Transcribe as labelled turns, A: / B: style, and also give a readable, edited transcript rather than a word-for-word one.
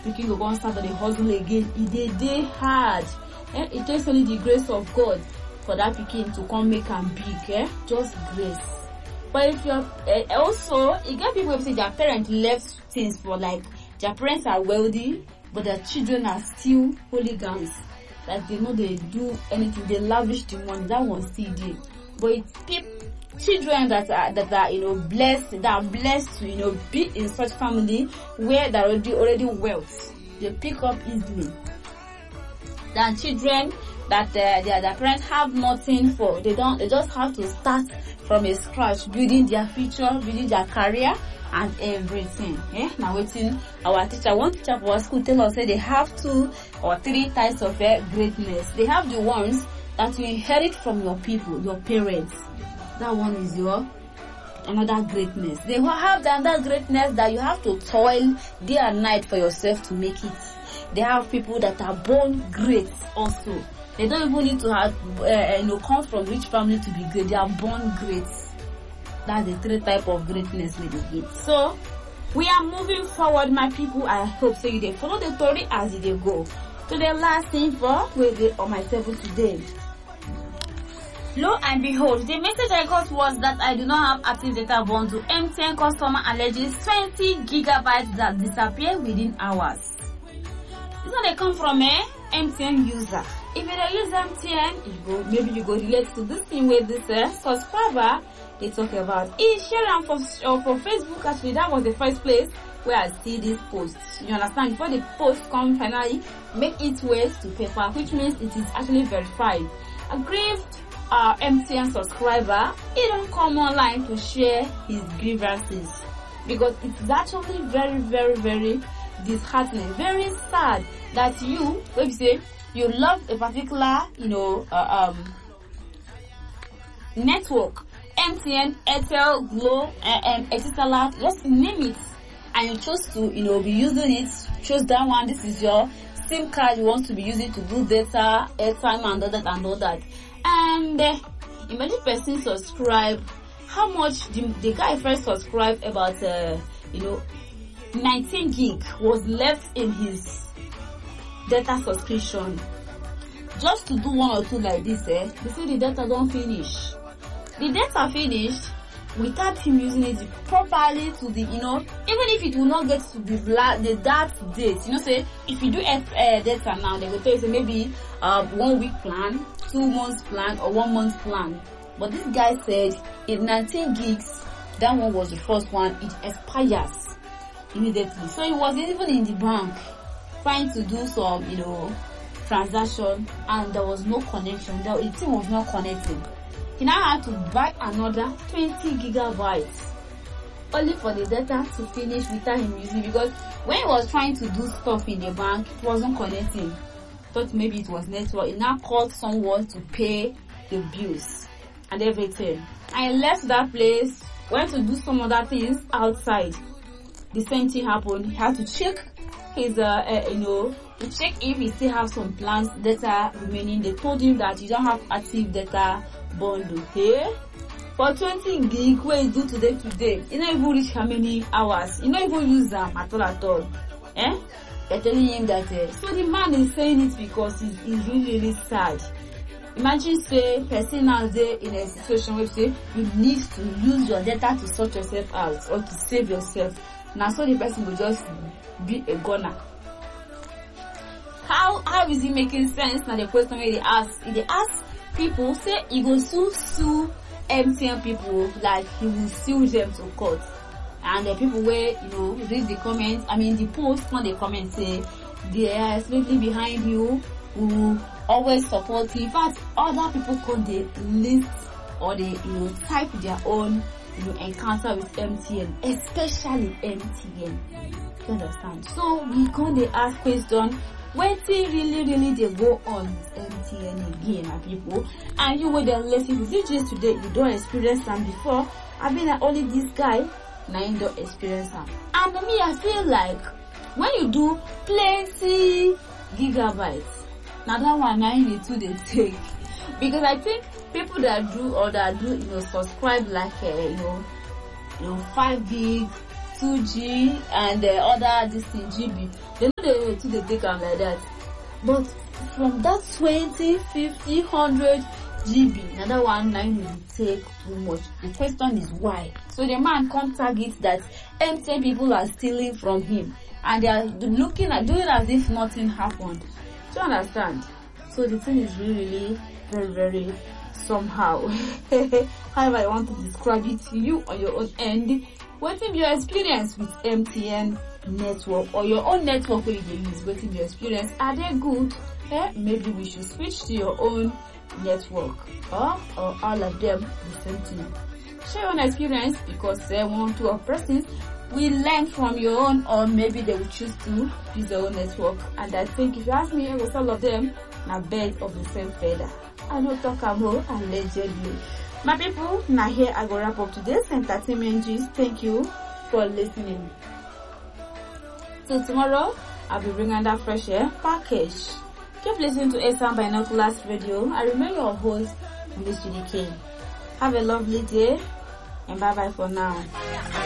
A: pikin go go start to dey hustle again. It dey hard. It takes only the grace of God for that pikin to come make am big. Just grace. But if you're also, you get people who say their parents left things for, like, their parents are wealthy, but their children are still hooligans. Like, they know they do anything, they lavish the money. That one still there. But it's children that are blessed, that are blessed to be in such family where they're already wealth. They pick up easily. Than children that their parents have nothing for. They just have to start from a scratch, building their future, building their career and everything. Now waiting, one teacher for our school tell us that they have 2 or 3 types of greatness. They have the ones that you inherit from your people, your parents. That one is your another greatness. They will have another greatness that you have to toil day and night for yourself to make it. They have people that are born great also. They don't even need to have come from rich family to be great. They are born great. That's the 3 type of greatness we get. So we are moving forward, my people. I hope so you they follow the story as they go. To the last info with on my table today. Lo and behold, the message I got was that I do not have active data bundle. MTN customer alleges 20 gigabytes that disappear within hours. This one they come from a MTN user. If you don't use MTN, maybe you go relate to this thing with this subscriber they talk about. He shared them for Facebook. Actually, that was the first place where I see this post. You understand? Before the post come finally make its way to paper, which means it is actually verified. Aggrieved MTN subscriber, he don't come online to share his grievances because it's actually very, very, very disheartening, very sad that you, let me say, you love a particular, network, MTN, Airtel, Glo, etc. Just name it, and you chose to, be using it. Choose that one. This is your SIM card you want to be using to do data, airtime, and all that. And imagine person subscribe. How much the guy first subscribed about 19 gig was left in his data subscription. Just to do 1 or 2 like this, they say the data don't finish. The data finished without him using it properly to the, even if it will not get to that date, say if you do data now, they will tell you say maybe 1 week plan, 2 months plan, or 1 month plan. But this guy said in 19 gigs, that one was the first one, it expires immediately. So he was even in the bank trying to do some, transaction, and there was no connection. The thing was not connecting. He now had to buy another 20 gigabytes only for the data to finish without him using it, because when he was trying to do stuff in the bank, it wasn't connecting. Thought maybe it was network. He now called someone to pay the bills and everything. I left that place, went to do some other things outside. The same thing happened. He had to check his, to check if he still have some plans, data remaining. They told him that you don't have active data bundle. Okay? For 20 gig, what you do today, you don't even reach how many hours. You don't even use them at all. They're telling him that. So the man is saying it because he's really, really sad. Imagine say person now there in a situation where say you need to use your data to sort yourself out or to save yourself. Now so the person will just be a goner. How is it making sense? Now the question where they ask people, say he go sue MTN people, like he will sue them to court. And the people where read the comments, the post when they comment say they are absolutely behind you, who always support you. In fact, other people could they list or they type their own encounter with MTN, especially MTN. You understand? So we can they ask question, when they really they go on with MTN again, people, and you will then let you do this today, you don't experience them before. I mean, only this guy now you don't experience them. And me, I feel like when you do plenty gigabytes, now that one now you need to take, because I think people that do subscribe like 5 gig, 2G, and other this thing GB, they know they too they take am like that. But from that 20, 50, 100 GB, another one 9 will take too much. The question is why? So the man can't target that MTN people are stealing from him, and they are looking at doing as if nothing happened. Do you understand? So the thing is really very, very somehow. However, I want to describe it to you on your own end. What is your experience with MTN network or your own network where you use? What is your experience? Are they good? Maybe we should switch to your own network, or all of them the same thing. Share your own experience, because 1 2 persons will learn from your own, or maybe they will choose to use their own network. And I think if you ask me, with all of them now birds of the same feather. I know talk about allegedly. My people, now here I go wrap up today's entertainment gist. Thank you for listening. So tomorrow I'll be bringing that fresh air package. Keep listening to Esan Binoculars Radio. I remain your host, Miss Judy King. Have a lovely day and bye bye for now.